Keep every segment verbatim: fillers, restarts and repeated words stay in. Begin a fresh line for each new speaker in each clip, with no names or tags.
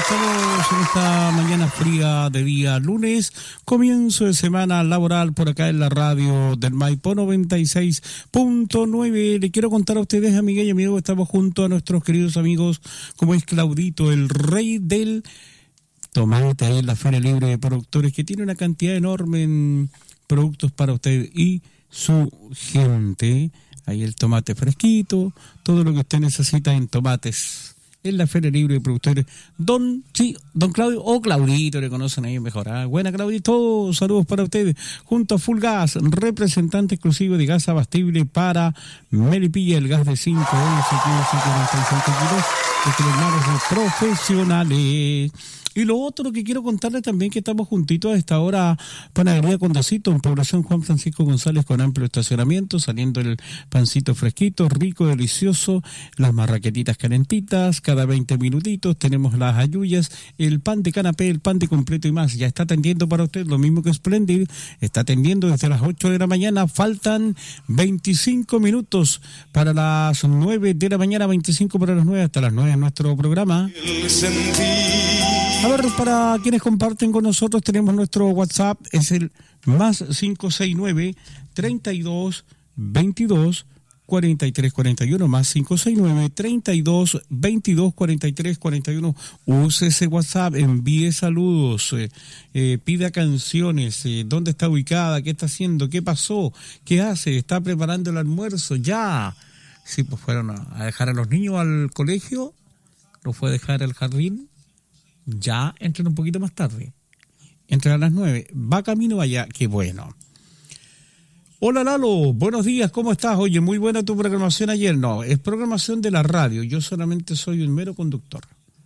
estamos en esta mañana fría de día lunes, comienzo de semana laboral por acá en la radio del Maipo noventa y seis punto nueve. Le quiero contar a ustedes, amigas y amigos, estamos junto a nuestros queridos amigos, como es Claudito, el rey del tomate, ahí en la Feria Libre de Productores, que tiene una cantidad enorme en productos para usted y su gente. Ahí el tomate fresquito, todo lo que usted necesita en tomates. En la Feria Libre de Productores, don, sí, don Claudio, o Claudito, le conocen ahí mejor. ¿eh? Buena, Claudito, saludos para ustedes. Junto a Full Gas, representante exclusivo de gas abastible para Melipilla, el gas de cinco once, quince, cuarenta y cinco kilos, de los manos profesionales. Y lo otro que quiero contarles también, que estamos juntitos a esta hora, Panadería Condacito, en población Juan Francisco González, con amplio estacionamiento, saliendo el pancito fresquito, rico, delicioso, las marraquetitas calentitas, cada veinte minutitos, tenemos las ayuyas, el pan de canapé, el pan de completo y más. Ya está atendiendo para usted, lo mismo que Splendid, está atendiendo desde las ocho de la mañana, faltan veinticinco minutos para las nueve de la mañana, veinticinco para las nueve, hasta las nueve en nuestro programa. A ver, para quienes comparten con nosotros, tenemos nuestro WhatsApp, es el más cinco seis nueve, treinta y dos, veintidós, cuarenta y tres cuarenta y uno, más cinco seis nueve, treinta y dos, veintidós, cuarenta y tres cuarenta y uno. Use ese WhatsApp, envíe saludos, eh, eh, pida canciones, eh, dónde está ubicada, qué está haciendo, qué pasó, qué hace, está preparando el almuerzo, ya. Sí, pues fueron a, a dejar a los niños al colegio, lo fue a dejar al jardín. Ya entran un poquito más tarde, entran a las nueve, va camino allá, qué bueno. Hola Lalo, buenos días, ¿cómo estás? Oye, muy buena tu programación ayer. No, es programación de la radio, yo solamente soy un mero conductor.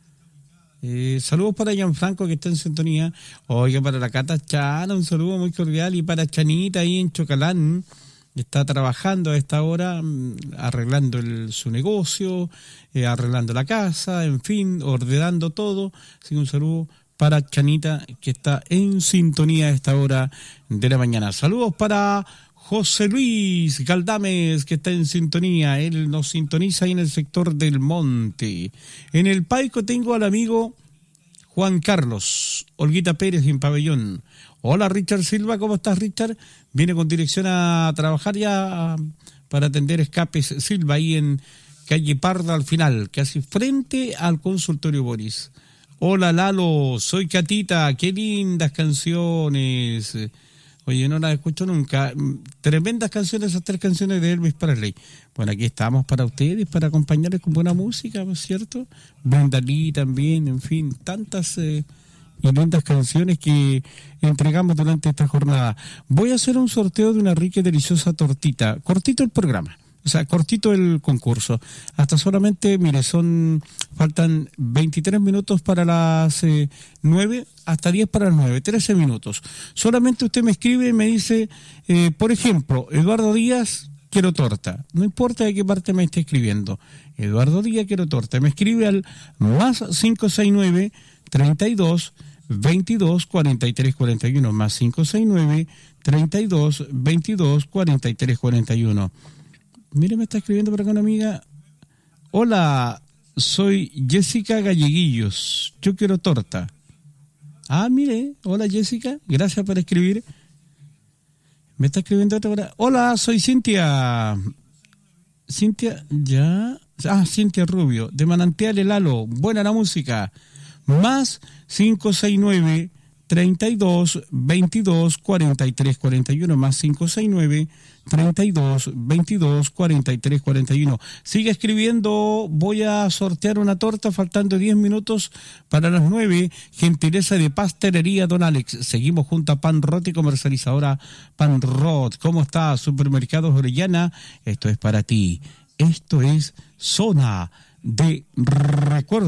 Eh, saludos para Gianfranco, que está en sintonía. Oiga, para la Cata Chana, un saludo muy cordial. Y para Chanita ahí en Chocalán, está trabajando a esta hora, arreglando el, su negocio, eh, arreglando la casa, en fin, ordenando todo. Así que un saludo para Chanita, que está en sintonía a esta hora de la mañana. Saludos para José Luis Galdames, que está en sintonía. Él nos sintoniza ahí en el sector del Monte. En el Paico tengo al amigo Juan Carlos, Olguita Pérez en Pabellón. Hola Richard Silva, ¿cómo estás Richard? Viene con dirección a trabajar ya para atender escapes Silva ahí en calle Parda al final, casi frente al consultorio Boris. Hola Lalo, soy Catita, qué lindas canciones. Oye, no las escucho nunca. Tremendas canciones, esas tres canciones de Elvis Presley. Bueno, aquí estamos para ustedes, para acompañarles con buena música, ¿no es cierto? Brenda Lee también, en fin, tantas eh, y lindas canciones que entregamos durante esta jornada. Voy a hacer un sorteo de una rica y deliciosa tortita. Cortito el programa, o sea, cortito el concurso. Hasta solamente, mire, son faltan veintitrés minutos para las eh, nueve, hasta diez para las nueve, trece minutos. Solamente usted me escribe y me dice, eh, por ejemplo, Eduardo Díaz, quiero torta. No importa de qué parte me esté escribiendo. Eduardo Díaz, quiero torta. Me escribe al más cinco seis nueve, treinta y dos, veintidós, cuarenta y tres cuarenta y uno, más cinco seis nueve, treinta y dos, veintidós, cuarenta y tres cuarenta y uno. Mire, me está escribiendo por acá una amiga. Hola, soy Jessica Galleguillos. Yo quiero torta. Ah, mire, hola Jessica, gracias por escribir. Me está escribiendo otra hora. Hola, soy Cintia. Cintia, ya. Ah, Cintia Rubio, de Manantial El Halo. Buena la música. Más cinco seis nueve, treinta y dos, veintidós, cuarenta y tres cuarenta y uno, más cinco seis nueve, treinta y dos, veintidós, cuarenta y tres cuarenta y uno. Sigue escribiendo, voy a sortear una torta faltando diez minutos para las nueve, gentileza de Pastelería Don Alex. Seguimos junto a Pan Rot y comercializadora Pan Rot. ¿Cómo está? Supermercados Orellana, esto es para ti. Esto es Zona de Recuerdo.